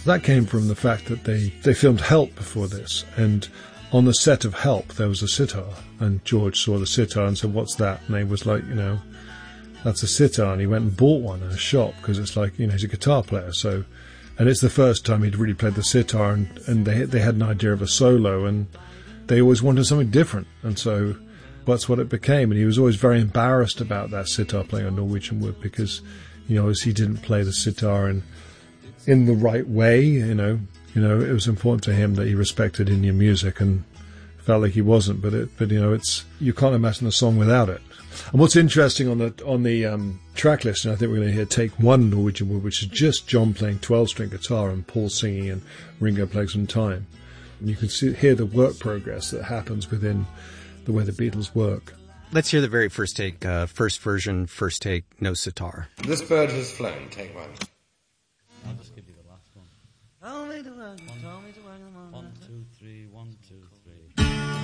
That came from the fact that they filmed Help before this, and on the set of Help there was a sitar, and George saw the sitar and said, "What's that?" And they was like, "That's a sitar," and he went and bought one in a shop because it's like, he's a guitar player, so, and it's the first time he'd really played the sitar, and they had an idea of a solo, and they always wanted something different, and so that's what it became. And he was always very embarrassed about that sitar playing on Norwegian Wood because, as he didn't play the sitar in the right way, it was important to him that he respected Indian music, and felt like he wasn't. But it's, you can't imagine a song without it. And what's interesting on the track list, and I think we're going to hear Take One Norwegian Wood, which is just John playing 12-string guitar and Paul singing and Ringo playing some time. And you can hear the work progress that happens within the way the Beatles work. Let's hear the very first take, first version, first take, no sitar. This bird has flown, take one. I'll just give you the last one. Tell me to work, tell me to work. 1, 2, 3, 1, 2, 3.